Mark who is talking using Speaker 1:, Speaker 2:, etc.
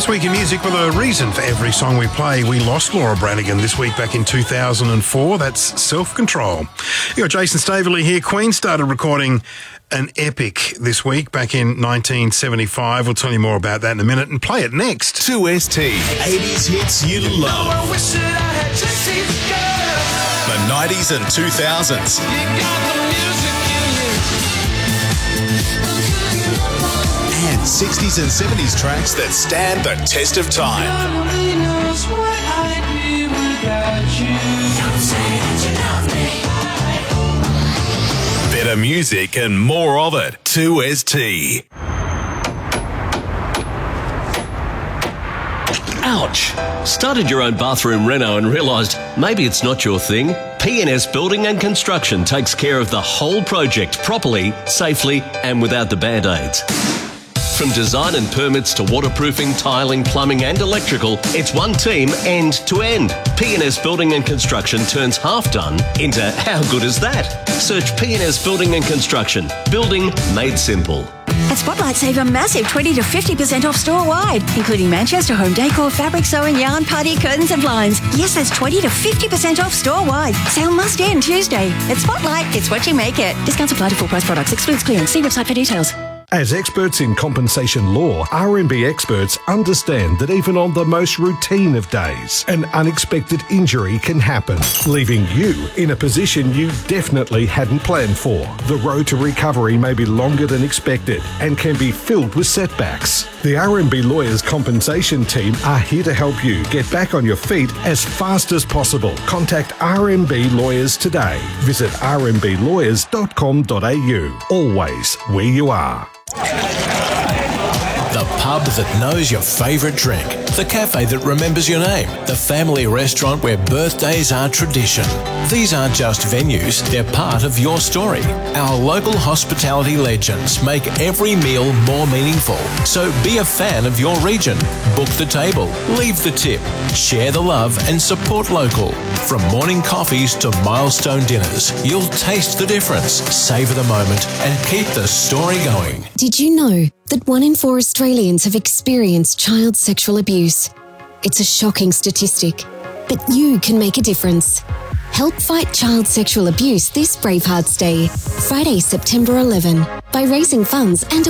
Speaker 1: This week in music, well, the reason for every song we play, we lost Laura Branigan this week back in 2004. That's Self-Control. You got Jason Staveley here. Queen started recording an epic this week back in 1975. We'll tell you more about that in a minute and play it next.
Speaker 2: 2ST, 80s hits you love. The 90s and 2000s. And 60s and 70s tracks that stand the test of time. Better music and more of it. 2ST.
Speaker 3: Ouch! Started your own bathroom reno and realised maybe it's not your thing? P&S Building and Construction takes care of the whole project properly, safely and without the band-aids. From design and permits to waterproofing, tiling, plumbing and electrical, it's one team end to end. P&S Building and Construction turns half done into how good is that? Search P&S Building and Construction. Building made simple.
Speaker 4: At Spotlight, save a massive 20 to 50% off store-wide, including Manchester home decor, fabric sewing, yarn, party, curtains and blinds. Yes, that's 20 to 50% off store-wide. Sale must end Tuesday. At Spotlight, it's what you make it. Discounts apply to full-price products. Excludes clearance. See website for details.
Speaker 5: As experts in compensation law, RMB experts understand that even on the most routine of days, an unexpected injury can happen, leaving you in a position you definitely hadn't planned for. The road to recovery may be longer than expected and can be filled with setbacks. The RMB Lawyers Compensation Team are here to help you get back on your feet as fast as possible. Contact RMB Lawyers today. Visit rmblawyers.com.au. Always where you are.
Speaker 2: The pub that knows your favourite drink. The cafe that remembers your name. The family restaurant where birthdays are tradition. These aren't just venues, they're part of your story. Our local hospitality legends make every meal more meaningful. So be a fan of your region. Book the table, leave the tip, share the love and support local. From morning coffees to milestone dinners, you'll taste the difference, savour the moment and keep the story going.
Speaker 6: Did you know that 1 in 4 Australians have experienced child sexual abuse? It's a shocking statistic, but you can make a difference. Help fight child sexual abuse this Bravehearts Day, Friday, September 11, by raising funds and